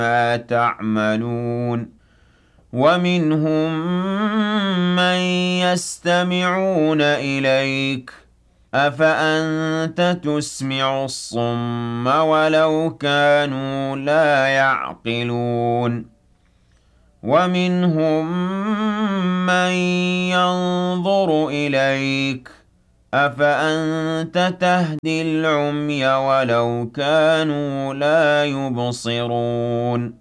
مَا تَعْمَلُونَ وَمِنْهُم مَّن يَسْتَمِعُونَ إِلَيْكَ ۚ أَفَأَنتَ تُسْمِعُ الصُّمَّ وَلَوْ كَانُوا لَا يَعْقِلُونَ وَمِنْهُم مَّن يَنظُرُ إِلَيْكَ ۚ أَفَأَنتَ تَهْدِي الْعُمْيَ وَلَوْ كَانُوا لَا يُبْصِرُونَ